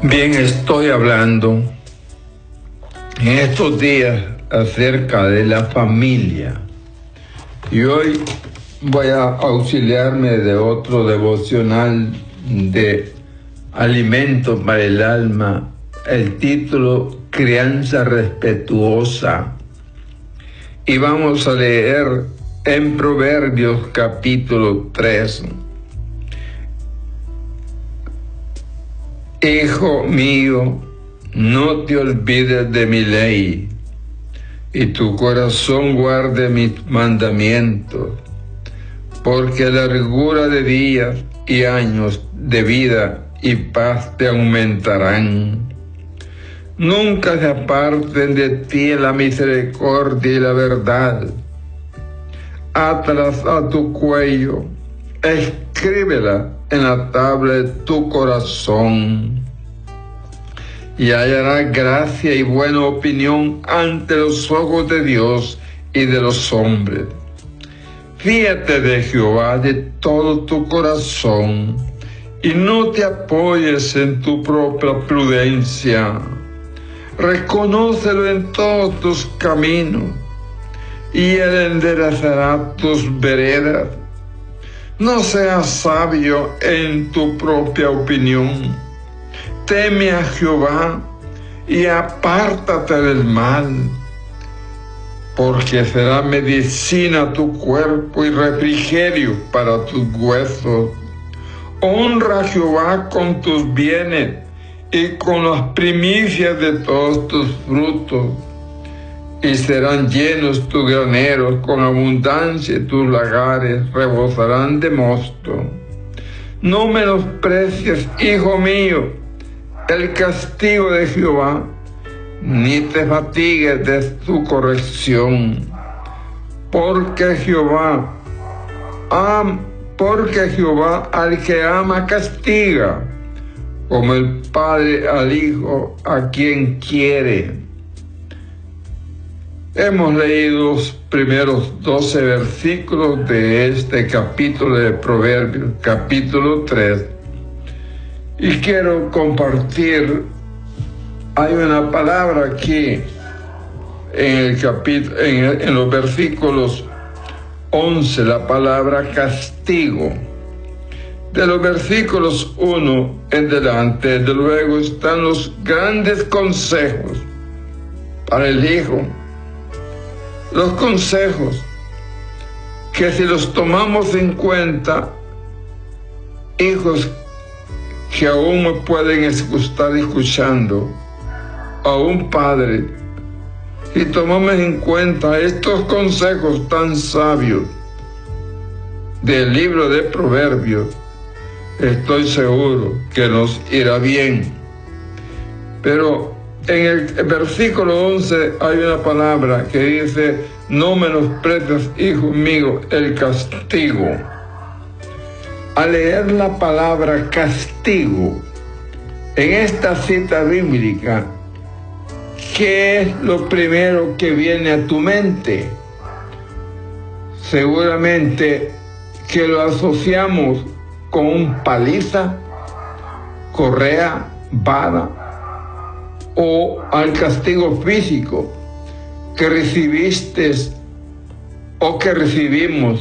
Bien, estoy hablando en estos días acerca de la familia y hoy voy a auxiliarme de otro devocional de alimento para el alma, el título Crianza Respetuosa, y vamos a leer en Proverbios capítulo 3. Hijo mío, no te olvides de mi ley, y tu corazón guarde mis mandamientos, porque largura de días y años de vida y paz te aumentarán. Nunca se aparten de ti la misericordia y la verdad. Átalas a tu cuello, escríbela en la tabla de tu corazón, y hallarás gracia y buena opinión ante los ojos de Dios y de los hombres. Fíate de Jehová de todo tu corazón, y no te apoyes en tu propia prudencia. Reconócelo en todos tus caminos, y Él enderezará tus veredas. No seas sabio en tu propia opinión. Teme a Jehová y apártate del mal, porque será medicina a tu cuerpo y refrigerio para tus huesos. Honra a Jehová con tus bienes y con las primicias de todos tus frutos, y serán llenos tus graneros con abundancia, y tus lagares rebosarán de mosto. No menosprecies, hijo mío, el castigo de Jehová, ni te fatigues de su corrección, porque Jehová al que ama castiga, como el padre al hijo a quien quiere. Hemos leído los primeros 12 versículos de este capítulo de Proverbios, capítulo 3, y quiero compartir. Hay una palabra aquí en los versículos 11, la palabra castigo. De los versículos 1 en delante, de luego están los grandes consejos para el hijo. Los consejos que, si los tomamos en cuenta, hijos que aún me pueden estar escuchando, a un padre, si tomamos en cuenta estos consejos tan sabios del libro de Proverbios, estoy seguro que nos irá bien. Pero en el versículo 11 hay una palabra que dice: no menosprecies, hijo mío, el castigo. Al leer la palabra castigo en esta cita bíblica, ¿qué es lo primero que viene a tu mente? Seguramente que lo asociamos con paliza, correa, vara, o al castigo físico que recibiste o que recibimos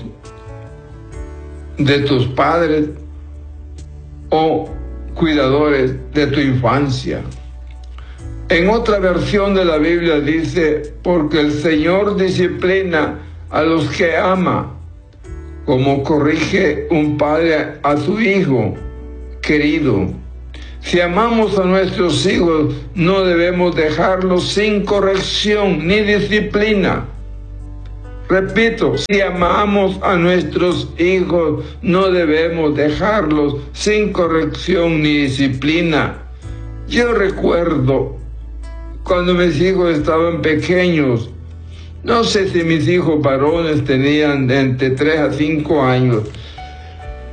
de tus padres o cuidadores de tu infancia. En otra versión de la Biblia dice: porque el Señor disciplina a los que ama, como corrige un padre a su hijo querido. Si amamos a nuestros hijos, no debemos dejarlos sin corrección ni disciplina. Repito, si amamos a nuestros hijos, no debemos dejarlos sin corrección ni disciplina. Yo recuerdo cuando mis hijos estaban pequeños, no sé si mis hijos varones tenían de entre 3 a 5 años,